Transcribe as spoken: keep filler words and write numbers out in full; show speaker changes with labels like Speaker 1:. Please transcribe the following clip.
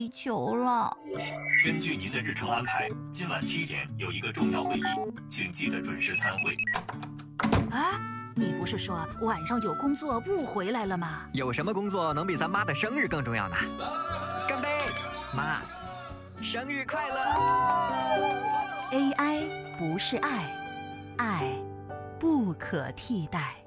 Speaker 1: 求了。
Speaker 2: 根据您的日程安排，今晚七点有一个重要会议，请记得准时参会。
Speaker 1: 啊，你不是说晚上有工作不回来了吗？
Speaker 3: 有什么工作能比咱妈的生日更重要呢？干杯，妈，生日快乐
Speaker 1: ！A I 不是爱，爱不可替代。